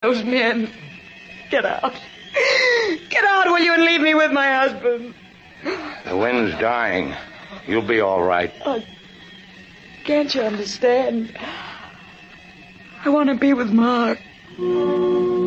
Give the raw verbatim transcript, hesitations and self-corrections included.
Those men. Get out. Get out, will you, and leave me with my husband. The wind's dying. You'll be all right. Uh, can't you understand? I want to be with Mark.